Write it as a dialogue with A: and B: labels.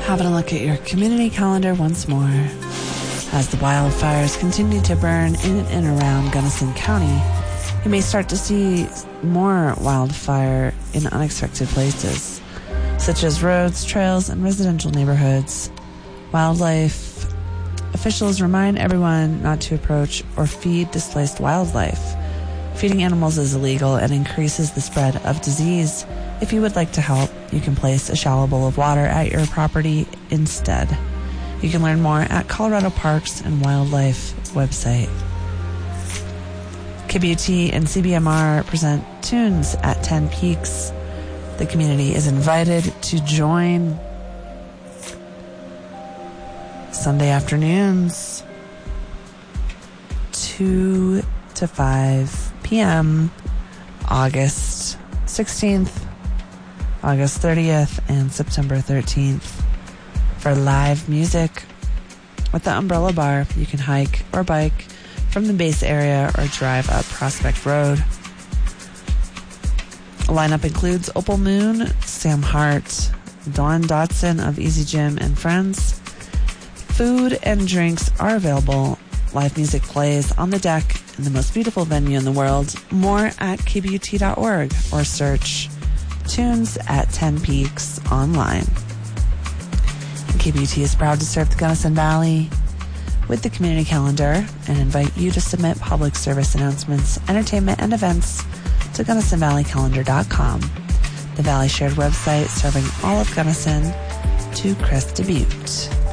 A: Having a look at your community calendar once more. As the wildfires continue to burn in and around Gunnison County, you may start to see more wildfire in unexpected places, such as roads, trails, and residential neighborhoods. Wildlife officials remind everyone not to approach or feed displaced wildlife. Feeding animals is illegal and increases the spread of disease. If you would like to help, you can place a shallow bowl of water at your property instead. You can learn more at Colorado Parks and Wildlife website. KBUT and CBMR present Tunes at 10 Peaks. The community is invited to join Sunday afternoons, 2 to 5 p.m., August 16th, August 30th, and September 13th. For live music at the Umbrella Bar, you can hike or bike from the base area or drive up Prospect Road. A lineup includes Opal Moon, Sam Hart, Dawn Dotson of Easy Gym and Friends. Food and drinks are available. Live music plays on the deck in the most beautiful venue in the world. More at kbut.org or search Tunes at 10 Peaks online. KBUT is proud to serve the Gunnison Valley with the community calendar and invite you to submit public service announcements, entertainment, and events to GunnisonValleyCalendar.com, the Valley Shared website serving all of Gunnison to Cresta Butte.